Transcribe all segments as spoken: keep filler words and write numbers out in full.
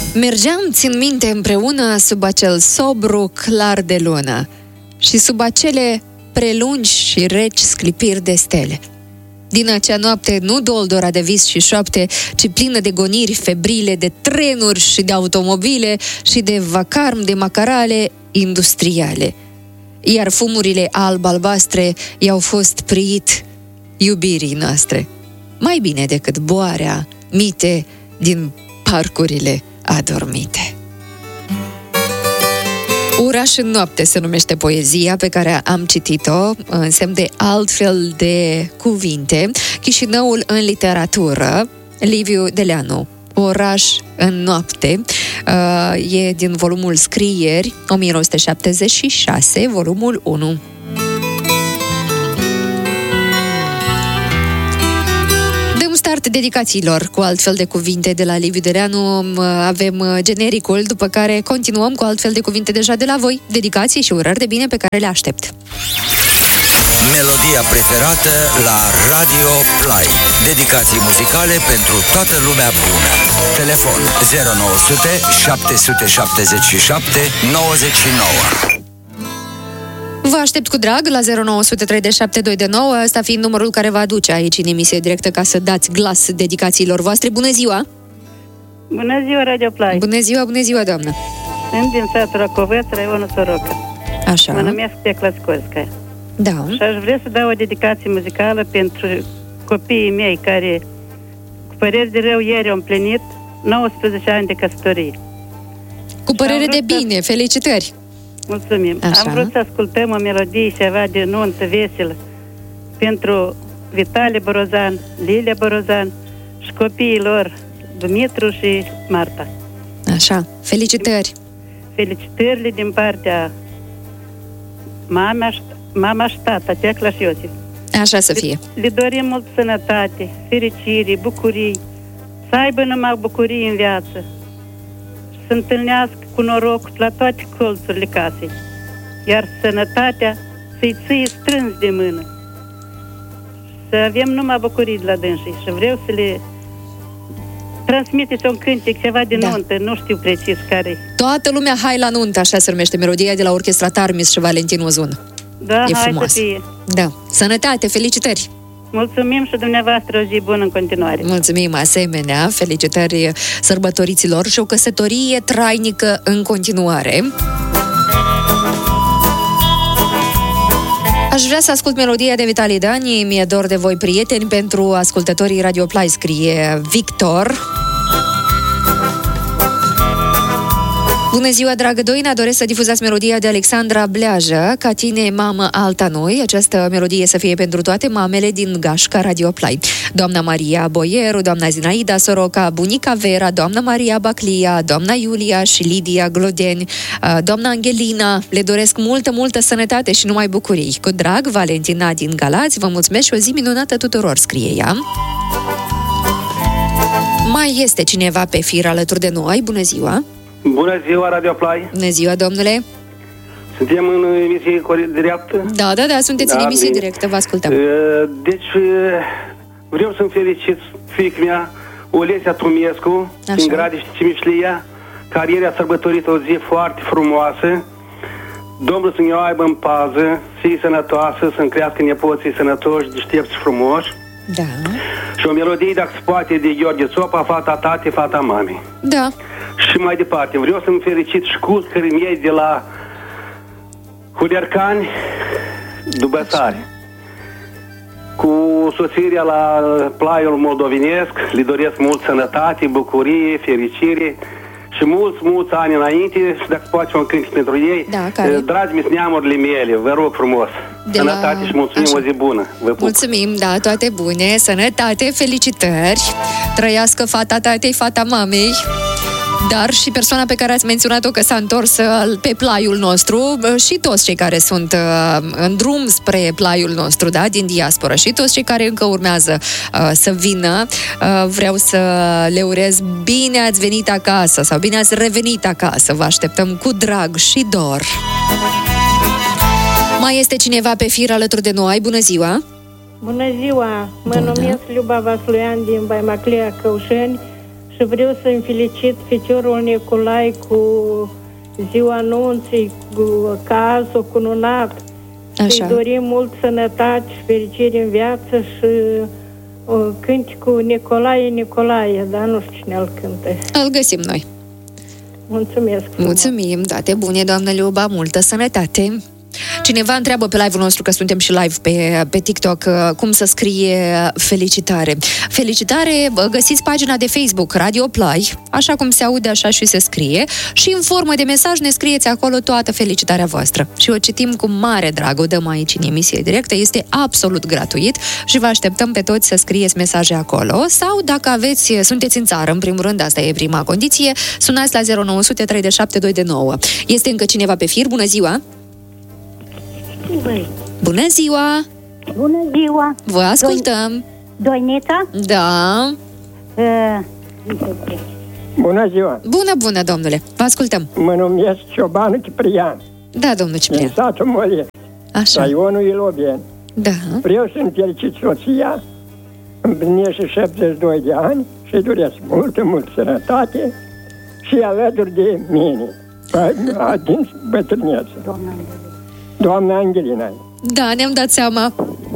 Mergeam, țin minte, împreună sub acel sobru clar de lună și sub acele prelungi și reci sclipiri de stele. Din acea noapte nu doldora de vis și șoapte, ci plină de goniri febrile, de trenuri și de automobile și de vacarm de macarale industriale. Iar fumurile alb-albastre i-au fost priit iubirii noastre, mai bine decât boarea mite din parcurile adormite. Oraș în noapte se numește poezia pe care am citit-o în semn de altfel de cuvinte. Chișinăul în literatură, Liviu Deleanu. Oraș în noapte e din volumul Scrieri, o mie nouă sute șaptezeci și șase, volumul unu. Start dedicațiilor cu altfel de cuvinte de la Liviu Deleanu. Avem genericul, după care continuăm cu altfel de cuvinte deja de la voi, dedicații și urări de bine pe care le aștept. Melodia preferată la Radio Play. Dedicații muzicale pentru toată lumea bună. Telefon zero nouă sute șapte sute șaptezeci și șapte nouăzeci și nouă. Vă aștept cu drag la zero nouă zero trei șapte doi nouă, ăsta fiind numărul care vă aduce aici în emisie directă ca să dați glas dedicațiilor voastre. Bună ziua! Bună ziua, Radio Play! Bună ziua, bună ziua, doamnă! Sunt din satul Racovăț, raionul Soroca. Așa. Mă numesc Tecla Scorska. Da. Și aș vrea să dau o dedicație muzicală pentru copiii mei care, cu păreri de rău, ieri au împlinit nouăsprezece ani de căsătorie. Cu părere de bine, să... felicitări! Mulțumim. Așa. Am vrut să ascultăm o melodie ceva de nuntă veselă pentru Vitale Borozan, Lilia Borozan și copiii lor, Dumitru și Marta. Așa, felicitări! Felicitările din partea mama, mama și tata, Tecla și Iosif. Așa să fie. Le, le dorim mult sănătate, fericire, bucurii, să aibă numai bucurii în viață, să întâlnească cu noroc la toate colțurile casei, iar sănătatea să-i ție strâns de mână, să avem numai bucurii de la dânsii. Și vreau să le transmiteți un cântec, ceva de da. nuntă, nu știu precis care. Toată lumea, hai la nuntă, așa se numește melodia de la Orchestra Tarmis și Valentin Ozun. Da, e hai frumoasă. Să fie. Da, sănătate, felicitări! Mulțumim și dumneavoastră o zi bună în continuare. Mulțumim asemenea, felicitări sărbătoriților și o căsătorie trainică în continuare. Aș vrea să ascult melodia de Vitali Dani, Mi-e dor de voi, prieteni, pentru ascultătorii Radio Play, scrie Victor. Bună ziua, dragă Doina, doresc să difuzați melodia de Alexandra Bleajă, Ca tine, mamă, alta noi. Această melodie să fie pentru toate mamele din gașca Radio Play. Doamna Maria Boieru, doamna Zinaida Soroca, bunica Vera, doamna Maria Baclia, doamna Iulia și Lidia Glodeni, doamna Angelina, le doresc multă, multă sănătate și numai bucurii. Cu drag, Valentina din Galați, vă mulțumesc și o zi minunată tuturor, scrie ea. Mai este cineva pe fir alături de noi, bună ziua! Bună ziua, Radio Play! Bună ziua, domnule! Suntem în emisie directă? Da, da, da, sunteți da, în emisie bine. directă, vă ascultăm. Deci, vreau să-mi felicit fiica mea, Olesia Tumescu, Așa. din Gradiș, Cimișlia, care ieri a sărbătorit o zi foarte frumoasă. Domnul să ne aibă în pază, să fie sănătoasă, să-mi crească nepoții sănătoși, deștepți și frumoși. Da. Și o melodie, dacă se poate, de Gheorghe Țopa, Fata tate, fata mamei. Da. Și mai departe, vreau să-mi felicit șculcării mei de la Hudercani, Dubăsari. Cu sosirea la Plaiul Moldovenesc, le doresc mult sănătate, bucurie, fericire și mulți, mulți ani înainte, și dacă se poate un cântec pentru ei. Da, care? Dragi mi neamurile mele, vă rog frumos, de sănătate la... și mulțumim, Așa. O zi bună. Vă pup. Mulțumim, da, toate bune, sănătate, felicitări, trăiască fata tatei, fata mamei. Dar și persoana pe care ați menționat-o că s-a întors pe plaiul nostru și toți cei care sunt în drum spre plaiul nostru, da, din diaspora, și toți cei care încă urmează uh, să vină, uh, vreau să le urez bine ați venit acasă sau bine ați revenit acasă. Vă așteptăm cu drag și dor. Mai este cineva pe fir alături de noi? Bună ziua! Bună ziua! Mă Bună. numesc Liuba Vasluian din Baimaclea, Căușeni. și vreau să-mi felicit feciorul Nicolae cu ziua anunții, cu cazul cununat. Să-i dorim mult sănătate și fericire în viață și o, cânticul Nicolae, Nicolae, dar nu știu cine îl cântă. Îl găsim noi. Mulțumesc. Mulțumim, toate bune, doamnă Liuba, multă sănătate. Cineva întreabă pe live-ul nostru, că suntem și live pe, pe TikTok, cum să scrie felicitare. Felicitare, găsiți pagina de Facebook Radio Play, așa cum se aude, așa și se scrie, și în formă de mesaj ne scrieți acolo toată felicitarea voastră. Și o citim cu mare drag, o dăm aici în emisie directă, este absolut gratuit și vă așteptăm pe toți să scrieți mesaje acolo, sau dacă aveți, sunteți în țară, în primul rând, asta e prima condiție, sunați la zero nouă zero trei șapte doi nouă. Este încă cineva pe fir? Bună ziua! Bună ziua! Bună ziua! Vă ascultăm! Doinița? Da! Uh, Bună ziua! Bună, bună, domnule! Vă ascultăm! Mă numesc Ciobanu Ciprian. Da, domnul Ciprian. Din satul Molie. Așa. Raionul Iloveni. Da. Vreau să-mi felicit soția, împlinește șaptezeci și doi de ani și doresc multă, multă sănătate și alături de mine, din bătrânețe. Doamna Angelina. Da, ne-am dat seama.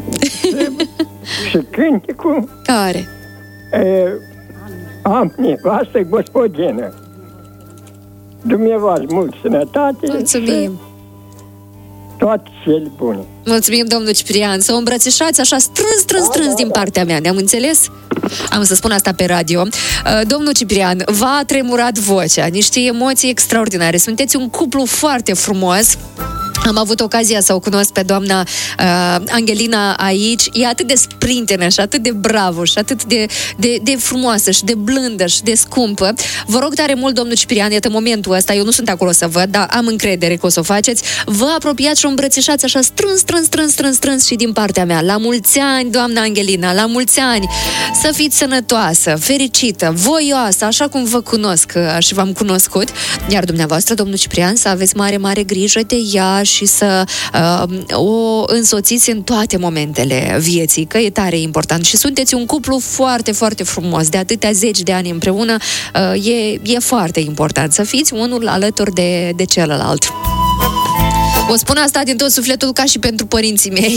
Și cânticul care? E, am nevastă gospodină. Dumneavoastră, mult sănătate. Mulțumim. Toate cele bune. Mulțumim, domnul Ciprian. Să o îmbrățișați așa strâns, strâns, strâns din partea mea. Ne-am înțeles? Am să spun asta pe radio. Domnul Ciprian, v-a tremurat vocea. Niște emoții extraordinare. Sunteți un cuplu foarte frumos. Am avut ocazia să o cunosc pe doamna uh, Angelina aici. E atât de sprintenă și atât de bravo și atât de, de, de frumoasă și de blândă și de scumpă. Vă rog tare mult, domnul Ciprian, iată momentul ăsta, eu nu sunt acolo să văd, dar am încredere că o să o faceți. Vă apropiați și o îmbrățișați așa strâns, strâns, strâns, strâns, strâns și din partea mea. La mulți ani, doamna Angelina, la mulți ani. Să fiți sănătoasă, fericită, voioasă, așa cum vă cunosc și v-am cunoscut. Iar dumneavoastră, domnul Ciprian, să aveți mare, mare grijă de ea și să uh, o însoțiți în toate momentele vieții, că e tare important. Și sunteți un cuplu foarte, foarte frumos, de atâtea zeci de ani împreună, uh, e, e foarte important să fiți unul alături de, de celălalt. O spun asta din tot sufletul ca și pentru părinții mei.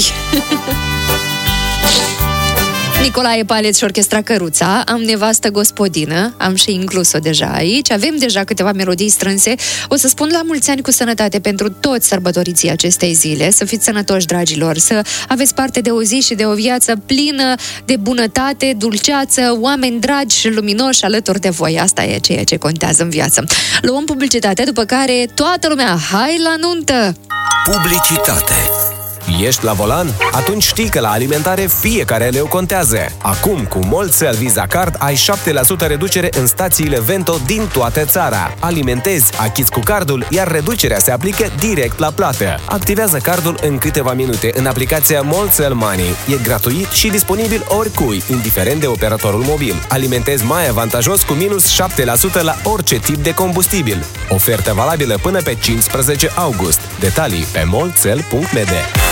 Nicolae Paleț și Orchestra Căruța, am nevastă gospodină, am și inclus-o deja aici, avem deja câteva melodii strânse. O să spun la mulți ani cu sănătate pentru toți sărbătoriții acestei zile, să fiți sănătoși, dragilor, să aveți parte de o zi și de o viață plină de bunătate, dulceață, oameni dragi și luminoși alături de voi. Asta e ceea ce contează în viață. Luăm publicitate, după care toată lumea, hai la nuntă! Publicitate. Ești la volan? Atunci știi că la alimentare fiecare leu contează. Acum, cu Molțel Visa Card, ai șapte la sută reducere în stațiile Vento din toată țara. Alimentezi, achizi cu cardul, iar reducerea se aplică direct la plată. Activează cardul în câteva minute în aplicația Molțel Money. E gratuit și disponibil oricui, indiferent de operatorul mobil. Alimentezi mai avantajos cu minus șapte la sută la orice tip de combustibil. Ofertă valabilă până pe cincisprezece august. Detalii pe molțel punct m d.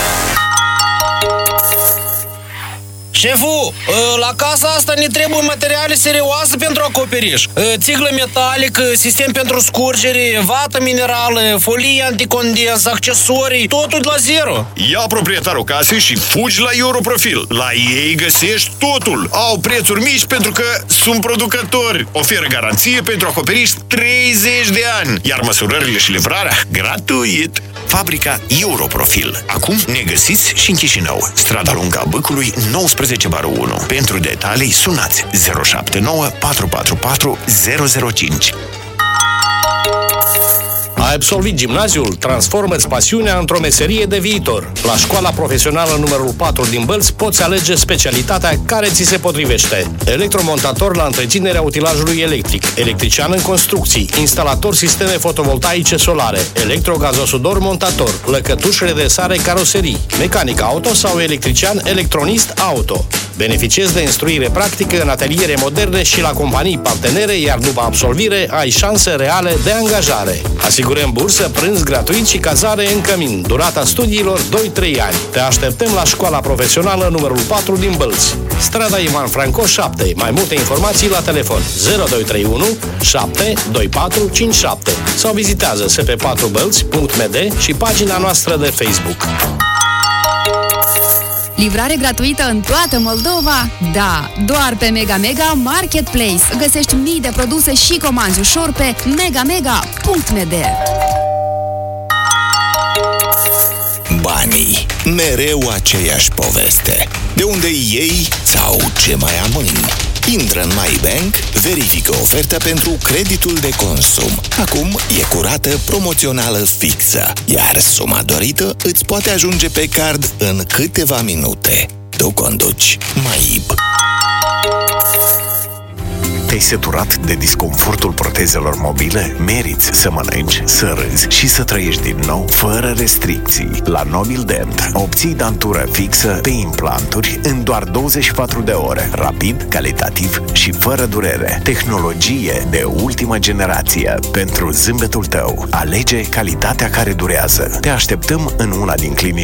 Șeful, la casa asta ne trebuie materiale serioase pentru acoperiș. Țiglă metalică, sistem pentru scurgere, vată minerală, folie anticondens, accesorii, totul de la zero. Ia proprietarul casei și fugi la Europrofil. La ei găsești totul. Au prețuri mici pentru că sunt producători. Oferă garanție pentru acoperiș treizeci de ani, iar măsurările și livrarea gratuit. Fabrica Europrofil. Acum ne găsiți și în Chișinău, strada lungă a Băcului, nouăsprezece bară unu. Pentru detalii sunați zero șapte nouă patru patru patru zero zero cinci. Ai absolvit gimnaziul? Transformă-ți pasiunea într-o meserie de viitor. La școala profesională numărul patru din Bălți poți alege specialitatea care ți se potrivește. Electromontator la întreținerea utilajului electric, electrician în construcții, instalator sisteme fotovoltaice solare, electrogazosudor montator, lăcătuș redresare caroserii, mecanic auto sau electrician electronist auto. Beneficiezi de instruire practică în ateliere moderne și la companii partenere, iar după absolvire ai șanse reale de angajare. Asigurăm bursă, prânz gratuit și cazare în cămin. Durata studiilor doi trei ani. Te așteptăm la Școala Profesională numărul patru din Bălți. Strada Ivan Franco șapte. Mai multe informații la telefon zero doi trei unu șapte doi patru cinci șapte sau vizitează s p patru bălți punct m d și pagina noastră de Facebook. Livrare gratuită în toată Moldova? Da, doar pe Mega Mega Marketplace. Găsești mii de produse și comanzi ușor pe mega mega punct m d. Banii, mereu aceeași poveste. De unde iei sau ce mai amâni? Intră în MyBank, verifică oferta pentru creditul de consum. Acum e cu rată promoțională fixă, iar suma dorită îți poate ajunge pe card în câteva minute. Tu conduci MyIB. Te-ai săturat de disconfortul protezelor mobile? Meriți să mănânci, să râzi și să trăiești din nou fără restricții. La Nobil Dent obții dantură fixă pe implanturi în doar douăzeci și patru de ore. Rapid, calitativ și fără durere. Tehnologie de ultimă generație pentru zâmbetul tău. Alege calitatea care durează. Te așteptăm în una din clinicile